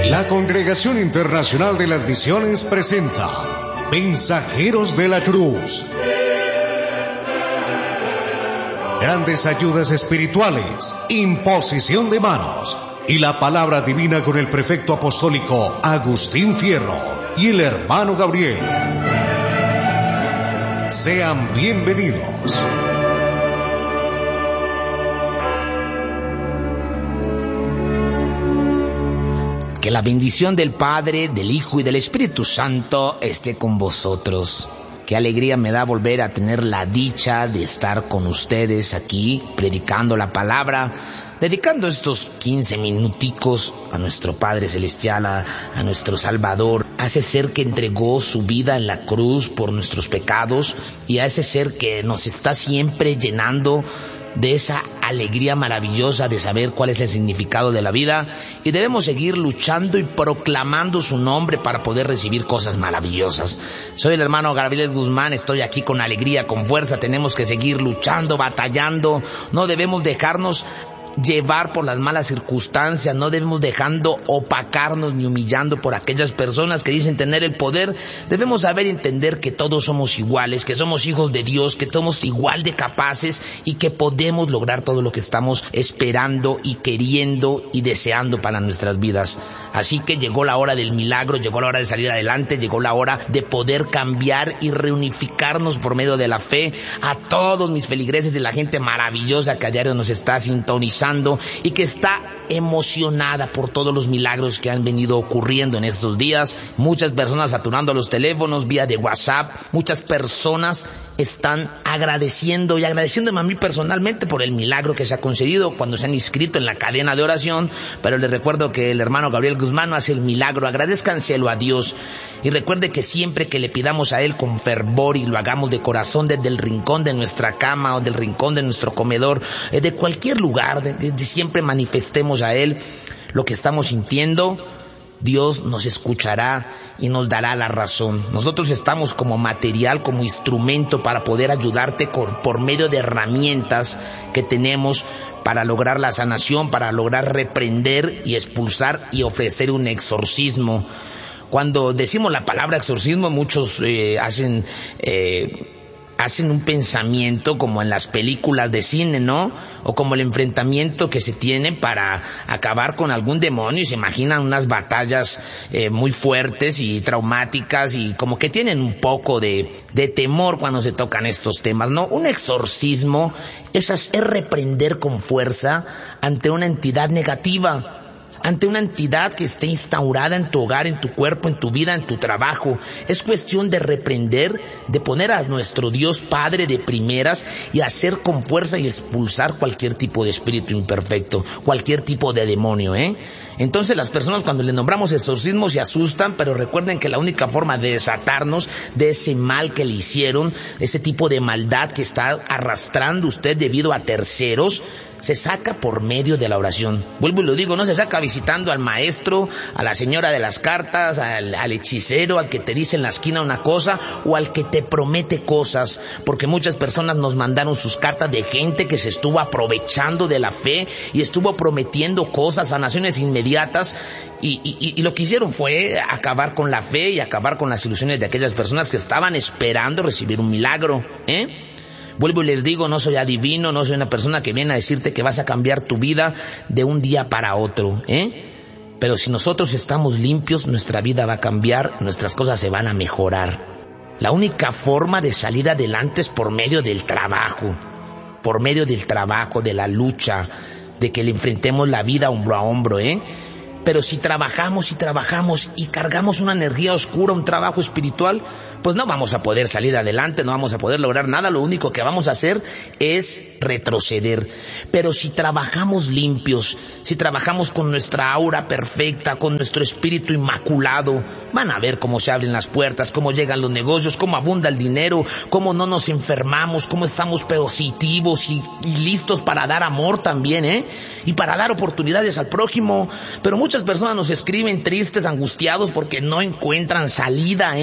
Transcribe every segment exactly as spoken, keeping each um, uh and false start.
La Congregación Internacional de las Misiones presenta Mensajeros de la Cruz. Grandes ayudas espirituales, imposición de manos y la palabra divina con el prefecto apostólico Agustín Fierro y el hermano Gabriel. Sean bienvenidos. Que la bendición del Padre, del Hijo y del Espíritu Santo esté con vosotros. Qué alegría me da volver a tener la dicha de estar con ustedes aquí, predicando la palabra, dedicando estos quince minuticos a nuestro Padre Celestial, a, a nuestro Salvador, a ese ser que entregó su vida en la cruz por nuestros pecados y a ese ser que nos está siempre llenando de esa alegría maravillosa de saber cuál es el significado de la vida, y debemos seguir luchando y proclamando su nombre para poder recibir cosas maravillosas. Soy el hermano Gabriel Guzmán, estoy aquí con alegría, con fuerza. Tenemos que seguir luchando, batallando, no debemos dejarnos llevar por las malas circunstancias, no debemos dejando opacarnos ni humillando por aquellas personas que dicen tener el poder. Debemos saber y entender que todos somos iguales, que somos hijos de Dios, que somos igual de capaces y que podemos lograr todo lo que estamos esperando y queriendo y deseando para nuestras vidas. Así que llegó la hora del milagro, llegó la hora de salir adelante, llegó la hora de poder cambiar y reunificarnos por medio de la fe. A todos mis feligreses y la gente maravillosa que a diario nos está sintonizando y que está emocionada por todos los milagros que han venido ocurriendo en estos días. Muchas personas saturando los teléfonos vía de WhatsApp, muchas personas están agradeciendo y agradeciéndome a mí personalmente por el milagro que se ha concedido cuando se han inscrito en la cadena de oración. Pero les recuerdo que el hermano Gabriel Guzmán no hace el milagro, agradezcanselo a Dios y recuerde que siempre que le pidamos a Él con fervor y lo hagamos de corazón, desde el rincón de nuestra cama o del rincón de nuestro comedor, de cualquier lugar, de, de siempre manifestemos a Él lo que estamos sintiendo, Dios nos escuchará y nos dará la razón. Nosotros estamos como material, como instrumento para poder ayudarte por, por medio de herramientas que tenemos para lograr la sanación, para lograr reprender y expulsar y ofrecer un exorcismo. Cuando decimos la palabra exorcismo, muchos eh, hacen eh, hacen un pensamiento como en las películas de cine, ¿no? O como el enfrentamiento que se tiene para acabar con algún demonio, y se imaginan unas batallas eh, muy fuertes y traumáticas, y como que tienen un poco de, de temor cuando se tocan estos temas, ¿no? Un exorcismo es, es reprender con fuerza ante una entidad negativa, ante una entidad que esté instaurada en tu hogar, en tu cuerpo, en tu vida, en tu trabajo. Es cuestión de reprender, de poner a nuestro Dios Padre de primeras y hacer con fuerza y expulsar cualquier tipo de espíritu imperfecto, cualquier tipo de demonio, ¿eh? Entonces las personas cuando le nombramos exorcismo se asustan, pero recuerden que la única forma de desatarnos de ese mal que le hicieron, ese tipo de maldad que está arrastrando usted debido a terceros, se saca por medio de la oración. Vuelvo y lo digo, no se saca visitando al maestro, a la señora de las cartas, al, al hechicero, al que te dice en la esquina una cosa o al que te promete cosas, porque muchas personas nos mandaron sus cartas de gente que se estuvo aprovechando de la fe y estuvo prometiendo cosas, sanaciones inmediatas, y, y, y lo que hicieron fue acabar con la fe y acabar con las ilusiones de aquellas personas que estaban esperando recibir un milagro, ¿eh? Vuelvo y les digo, no soy adivino, no soy una persona que viene a decirte que vas a cambiar tu vida de un día para otro, ¿eh? Pero si nosotros estamos limpios, nuestra vida va a cambiar, nuestras cosas se van a mejorar. La única forma de salir adelante es por medio del trabajo, por medio del trabajo, de la lucha, de que le enfrentemos la vida hombro a hombro, ¿eh? Pero si trabajamos y trabajamos y cargamos una energía oscura, un trabajo espiritual, pues no vamos a poder salir adelante, no vamos a poder lograr nada. Lo único que vamos a hacer es retroceder. Pero si trabajamos limpios, si trabajamos con nuestra aura perfecta, con nuestro espíritu inmaculado, van a ver cómo se abren las puertas, cómo llegan los negocios, cómo abunda el dinero, cómo no nos enfermamos, cómo estamos positivos y, y listos para dar amor también, ¿eh? Y para dar oportunidades al prójimo. Pero muchas personas nos escriben tristes, angustiados porque no encuentran salida, ¿eh?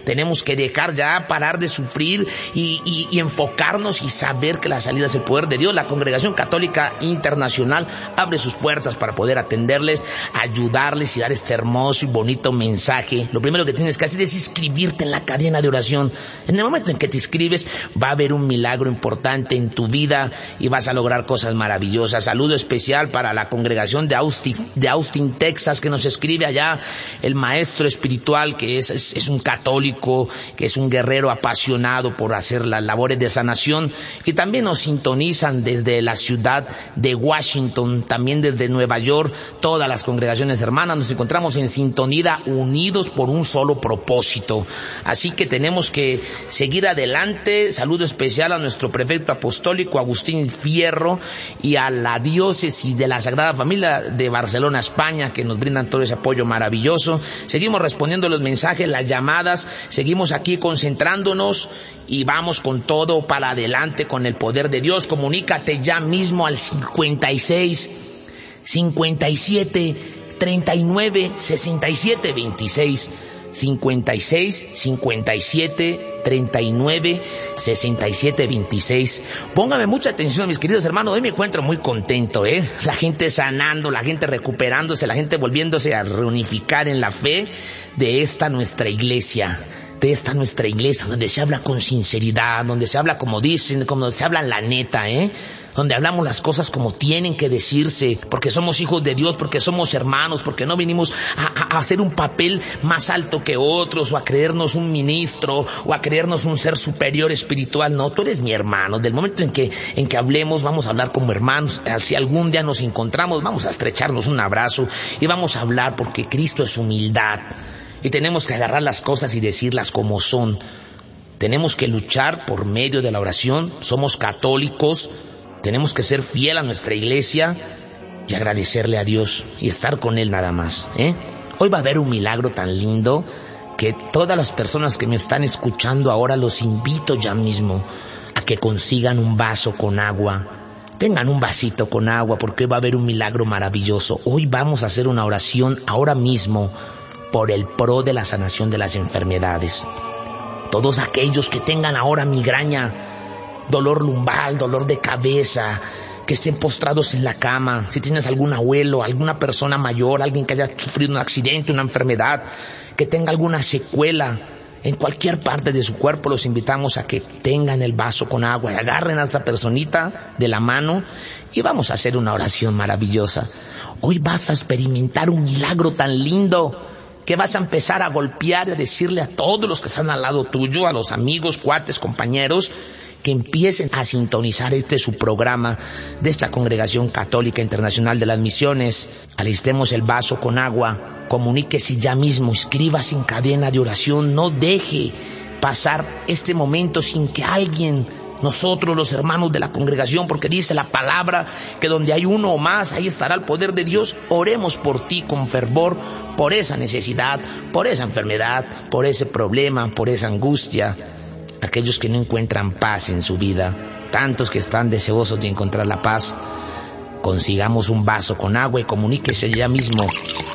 Tenemos que dejar ya, parar de sufrir y, y, y enfocarnos y saber que la salida es el poder de Dios. La Congregación Católica Internacional abre sus puertas para poder atenderles, ayudarles y dar este hermoso y bonito mensaje. Lo primero que tienes que hacer es inscribirte en la cadena de oración. En el momento en que te inscribes, va a haber un milagro importante en tu vida y vas a lograr cosas maravillosas. Saludo especial para la congregación de Austin, de Austin, Texas, que nos escribe allá el maestro espiritual, que es, es, es un católico, que es un guerrero apasionado por hacer las labores de sanación. Y también nos sintonizan desde la ciudad de Washington, también desde Nueva York, todas las congregaciones hermanas. Nos encontramos en sintonía, unidos por un solo propósito. Así que tenemos que seguir adelante. Saludo especial a nuestro prefecto apostólico Agustín Fierro y a la diócesis de la Sagrada Familia de Barcelona, España, que nos brindan todo ese apoyo maravilloso. Seguimos respondiendo los mensajes, las llamadas, seguimos aquí concentrándonos y vamos con todo para adelante con el poder de Dios. Comunícate ya mismo al cincuenta y seis, cincuenta y siete, treinta y nueve, sesenta y siete, veintiséis. cincuenta y seis, cincuenta y siete, treinta y nueve, sesenta y siete, veintiséis. Póngame mucha atención, mis queridos hermanos. Hoy me encuentro muy contento, ¿eh? La gente sanando, la gente recuperándose, la gente volviéndose a reunificar en la fe de esta nuestra iglesia. De esta nuestra iglesia, donde se habla con sinceridad, donde se habla como dicen, como se habla la neta, ¿eh? Donde hablamos las cosas como tienen que decirse, porque somos hijos de Dios, porque somos hermanos, porque no vinimos a, a hacer un papel más alto que otros, o a creernos un ministro, o a creernos un ser superior espiritual. No, tú eres mi hermano. Del momento en que, en que hablemos, vamos a hablar como hermanos. Si algún día nos encontramos, vamos a estrecharnos un abrazo y vamos a hablar, porque Cristo es humildad. Y tenemos que agarrar las cosas y decirlas como son. Tenemos que luchar por medio de la oración. Somos católicos. Tenemos que ser fiel a nuestra iglesia y agradecerle a Dios y estar con Él nada más, ¿eh? Hoy va a haber un milagro tan lindo que todas las personas que me están escuchando ahora los invito ya mismo a que consigan un vaso con agua. Tengan un vasito con agua, porque hoy va a haber un milagro maravilloso. Hoy vamos a hacer una oración ahora mismo por el pro de la sanación de las enfermedades. Todos aquellos que tengan ahora migraña, dolor lumbar, dolor de cabeza, que estén postrados en la cama, si tienes algún abuelo, alguna persona mayor, alguien que haya sufrido un accidente, una enfermedad, que tenga alguna secuela en cualquier parte de su cuerpo, los invitamos a que tengan el vaso con agua y agarren a esta personita de la mano y vamos a hacer una oración maravillosa. Hoy vas a experimentar un milagro tan lindo que vas a empezar a golpear y a decirle a todos los que están al lado tuyo, a los amigos, cuates, compañeros, que empiecen a sintonizar este su programa de esta Congregación Católica Internacional de las Misiones. Alistemos el vaso con agua, comuníquese ya mismo, inscríbase en cadena de oración, no deje pasar este momento sin que alguien, nosotros los hermanos de la congregación, porque dice la palabra que donde hay uno o más, ahí estará el poder de Dios. Oremos por ti con fervor, por esa necesidad, por esa enfermedad, por ese problema, por esa angustia. Aquellos que no encuentran paz en su vida, tantos que están deseosos de encontrar la paz, consigamos un vaso con agua y comuníquese ya mismo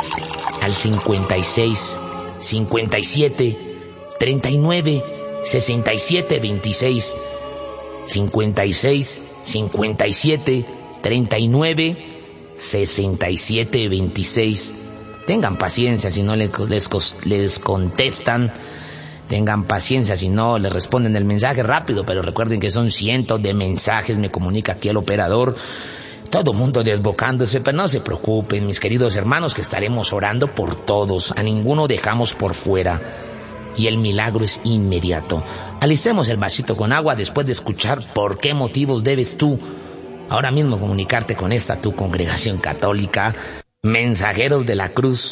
al cincuenta y seis, cincuenta y siete, treinta y nueve, sesenta y siete, veintiséis. cincuenta y seis, cincuenta y siete, treinta y nueve, sesenta y siete, veintiséis. Tengan paciencia si no les, les, les contestan. Tengan paciencia si no les responden el mensaje rápido, pero recuerden que son cientos de mensajes, me comunica aquí el operador. Todo mundo desbocándose, pero no se preocupen, mis queridos hermanos, que estaremos orando por todos. A ninguno dejamos por fuera. Y el milagro es inmediato. Alistemos el vasito con agua después de escuchar por qué motivos debes tú ahora mismo comunicarte con esta tu congregación católica, Mensajeros de la Cruz.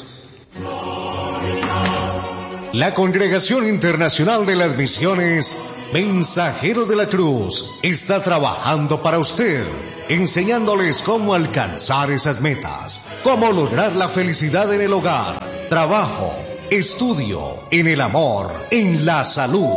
La Congregación Internacional de las Misiones, Mensajeros de la Cruz, está trabajando para usted, enseñándoles cómo alcanzar esas metas, cómo lograr la felicidad en el hogar, trabajo, estudio, en el amor, en la salud.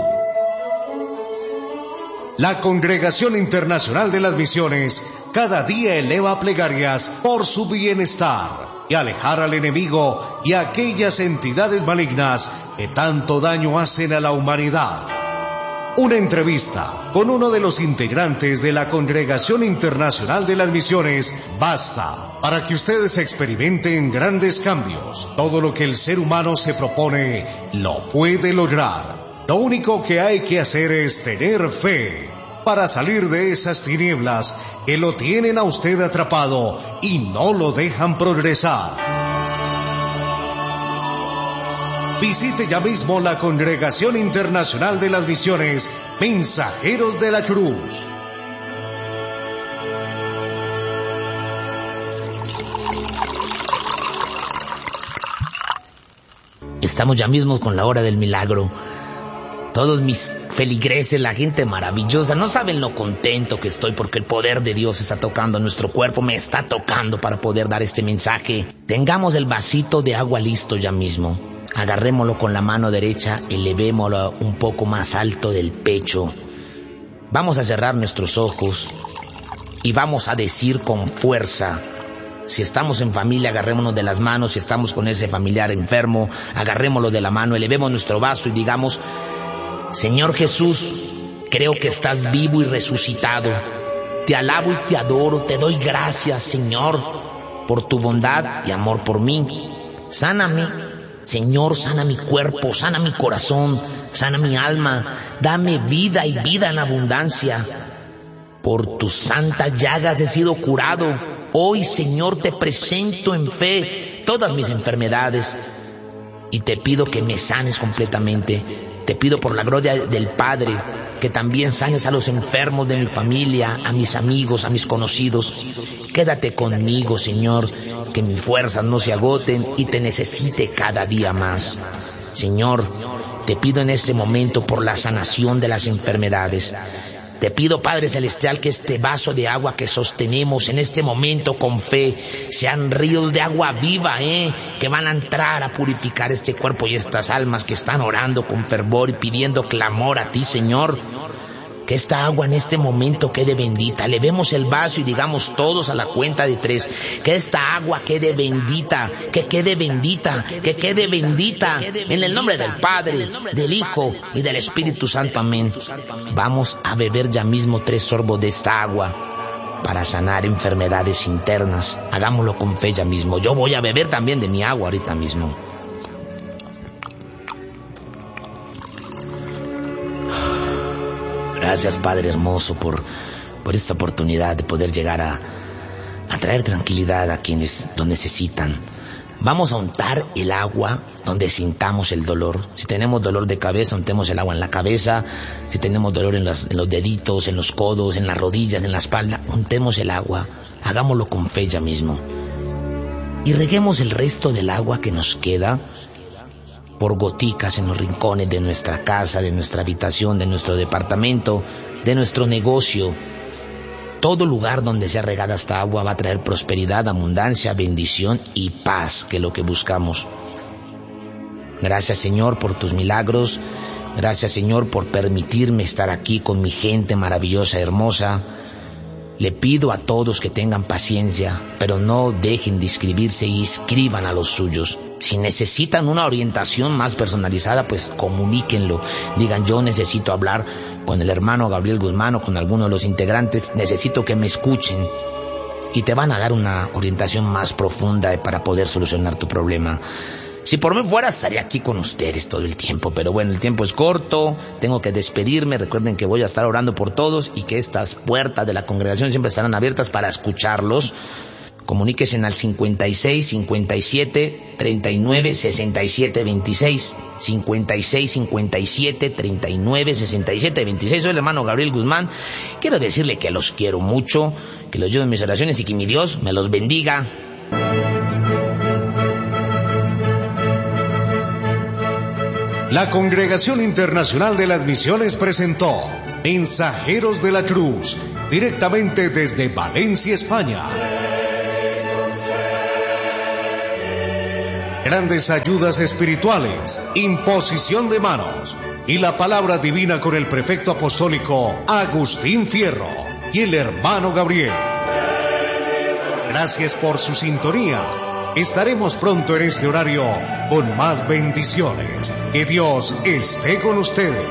La Congregación Internacional de las Misiones cada día eleva plegarias por su bienestar. y alejar al enemigo y a aquellas entidades malignas que tanto daño hacen a la humanidad. Una entrevista con uno de los integrantes de la Congregación Internacional de las Misiones basta para que ustedes experimenten grandes cambios. Todo lo que el ser humano se propone lo puede lograr. Lo único que hay que hacer es tener fe para salir de esas tinieblas que lo tienen a usted atrapado y no lo dejan progresar. Visite ya mismo la Congregación Internacional de las Misiones Mensajeros de la Cruz. Estamos ya mismo con la hora del milagro. Todos mis feligreses, la gente maravillosa, no saben lo contento que estoy porque el poder de Dios está tocando nuestro cuerpo, me está tocando para poder dar este mensaje. Tengamos el vasito de agua listo ya mismo. Agarrémoslo con la mano derecha, elevémoslo un poco más alto del pecho. Vamos a cerrar nuestros ojos y vamos a decir con fuerza. Si estamos en familia, agarrémonos de las manos. Si estamos con ese familiar enfermo, agarrémoslo de la mano, elevemos nuestro vaso y digamos: Señor Jesús, creo que estás vivo y resucitado. Te alabo y te adoro, te doy gracias, Señor, por tu bondad y amor por mí. Sáname. Señor, sana mi cuerpo, sana mi corazón, sana mi alma, dame vida y vida en abundancia. Por tus santas llagas he sido curado. Hoy, Señor, te presento en fe todas mis enfermedades y te pido que me sanes completamente. Te pido por la gloria del Padre que también sanes a los enfermos de mi familia, a mis amigos, a mis conocidos. Quédate conmigo, Señor, que mis fuerzas no se agoten y te necesite cada día más. Señor, te pido en este momento por la sanación de las enfermedades. Te pido, Padre Celestial, que este vaso de agua que sostenemos en este momento con fe sean ríos de agua viva, ¿eh? que van a entrar a purificar este cuerpo y estas almas que están orando con fervor y pidiendo clamor a ti, Señor. Que esta agua en este momento quede bendita. Levemos el vaso y digamos todos a la cuenta de tres: que esta agua quede bendita, que quede bendita, que quede bendita. En el nombre del Padre, del Hijo y del Espíritu Santo. Amén. Vamos a beber ya mismo tres sorbos de esta agua para sanar enfermedades internas. Hagámoslo con fe ya mismo. Yo voy a beber también de mi agua ahorita mismo. Gracias, Padre hermoso, por, por esta oportunidad de poder llegar a, a traer tranquilidad a quienes lo necesitan. Vamos a untar el agua donde sintamos el dolor. Si tenemos dolor de cabeza, untemos el agua en la cabeza. Si tenemos dolor en los, en los deditos, en los codos, en las rodillas, en la espalda, untemos el agua. Hagámoslo con fe ya mismo. Y reguemos el resto del agua que nos queda por goticas en los rincones de nuestra casa, de nuestra habitación, de nuestro departamento, de nuestro negocio. Todo lugar donde sea regada esta agua va a traer prosperidad, abundancia, bendición y paz, que es lo que buscamos. Gracias, Señor, por tus milagros. Gracias, Señor, por permitirme estar aquí con mi gente maravillosa, hermosa. Le pido a todos que tengan paciencia, pero no dejen de inscribirse y inscriban a los suyos. Si necesitan una orientación más personalizada, pues comuníquenlo. Digan: yo necesito hablar con el hermano Gabriel Guzmán o con alguno de los integrantes. Necesito que me escuchen. Y te van a dar una orientación más profunda para poder solucionar tu problema. Si por mí fuera, estaría aquí con ustedes todo el tiempo, pero bueno, el tiempo es corto, tengo que despedirme. Recuerden que voy a estar orando por todos y que estas puertas de la congregación siempre estarán abiertas para escucharlos. Comuníquense al cincuenta y seis, cincuenta y siete, treinta y nueve, sesenta y siete, veintiséis. cincuenta y seis, cincuenta y siete, treinta y nueve, sesenta y siete, veintiséis. Soy el hermano Gabriel Guzmán. Quiero decirle que los quiero mucho, que los llevo en mis oraciones y que mi Dios me los bendiga. La Congregación Internacional de las Misiones presentó Mensajeros de la Cruz, directamente desde Valencia, España. Grandes ayudas espirituales, imposición de manos y la palabra divina con el prefecto apostólico Agustín Fierro y el hermano Gabriel. Gracias por su sintonía Estaremos pronto en este horario con más bendiciones. Que Dios esté con ustedes.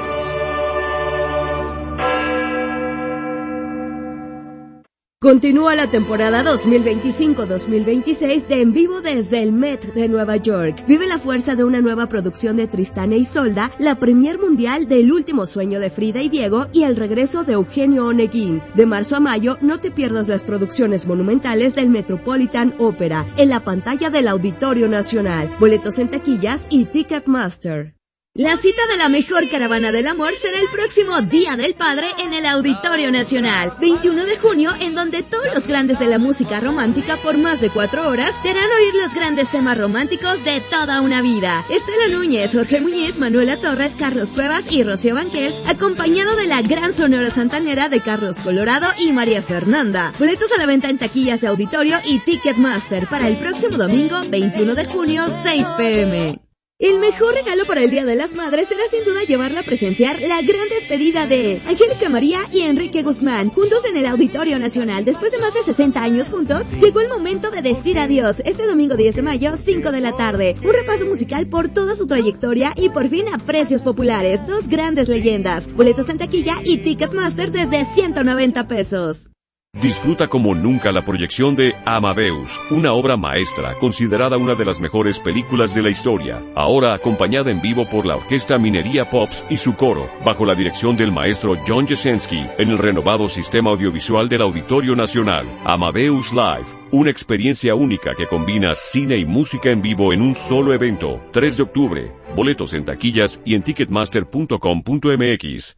Continúa la temporada dos mil veinticinco dos mil veintiséis de En Vivo desde el Met de Nueva York. Vive la fuerza de una nueva producción de Tristán e Isolda, la premier mundial del Último Sueño de Frida y Diego y el regreso de Eugenio Oneguín. De marzo a mayo, no te pierdas las producciones monumentales del Metropolitan Opera en la pantalla del Auditorio Nacional. Boletos en taquillas y Ticketmaster. La cita de la mejor caravana del amor será el próximo Día del Padre en el Auditorio Nacional, veintiuno de junio, en donde todos los grandes de la música romántica por más de cuatro horas te harán oír los grandes temas románticos de toda una vida. Estela Núñez, Jorge Muñiz, Manuela Torres, Carlos Cuevas y Rocío Banquels, acompañado de la gran sonora santanera de Carlos Colorado y María Fernanda. Boletos a la venta en taquillas de Auditorio y Ticketmaster para el próximo domingo, veintiuno de junio, seis pe eme. El mejor regalo para el Día de las Madres será sin duda llevarla a presenciar la gran despedida de Angélica María y Enrique Guzmán, juntos en el Auditorio Nacional. Después de más de sesenta años juntos, llegó el momento de decir adiós. Este domingo diez de mayo, cinco de la tarde. Un repaso musical por toda su trayectoria y por fin a precios populares. Dos grandes leyendas. Boletos en taquilla y Ticketmaster desde ciento noventa pesos. Disfruta como nunca la proyección de Amadeus, una obra maestra considerada una de las mejores películas de la historia, ahora acompañada en vivo por la Orquesta Minería Pops y su coro, bajo la dirección del maestro John Jasenski, en el renovado sistema audiovisual del Auditorio Nacional. Amadeus Live, una experiencia única que combina cine y música en vivo en un solo evento. tres de octubre, boletos en taquillas y en ticketmaster punto com punto eme equis.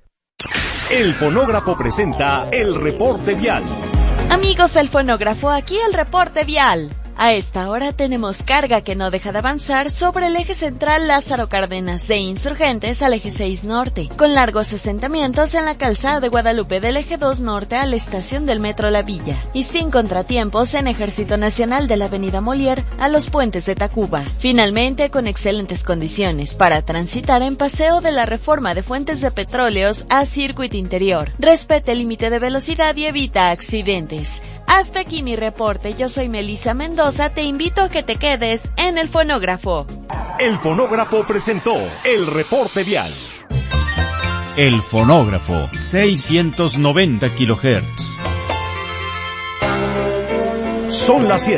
El Fonógrafo presenta el reporte vial. Amigos del Fonógrafo, aquí el reporte vial. A esta hora tenemos carga que no deja de avanzar sobre el eje central Lázaro Cárdenas de Insurgentes al eje seis Norte, con largos asentamientos en la calzada de Guadalupe del eje dos Norte a la estación del Metro La Villa, y sin contratiempos en Ejército Nacional de la avenida Molière a los puentes de Tacuba. Finalmente, con excelentes condiciones para transitar en Paseo de la Reforma de Fuentes de Petróleos a Circuito Interior. Respete el límite de velocidad y evita accidentes. Hasta aquí mi reporte, yo soy Melissa Mendoza, te invito a que te quedes en el Fonógrafo. El Fonógrafo presentó el reporte vial. El Fonógrafo, seiscientos noventa kilohertz. Son las siete.